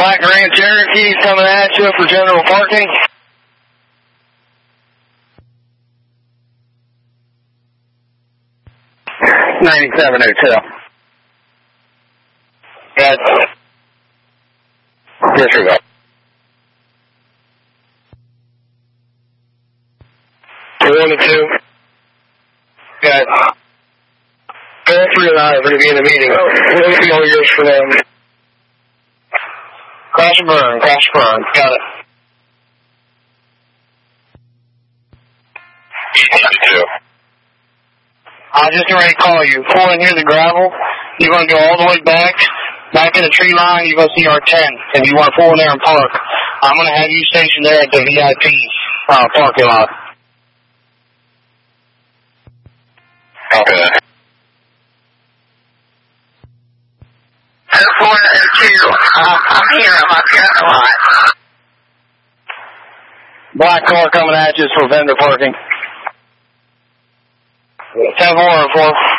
Black Grand Cherokee coming at you for general parking. $97.02. Yes. Disregard. 212. Yes. All three and I are going to be in the meeting. We'll be all yours for them. Crash and burn. Got it. 2. I just already called you. Pull in here the gravel. You're going to go all the way back in the tree line. You're going to see our tent. If you want to pull in there and park, I'm going to have you stationed there at the VIP parking lot. Okay. 402. I'm here. I'm up here on the lot. Black car coming at you for vendor parking. 10-4.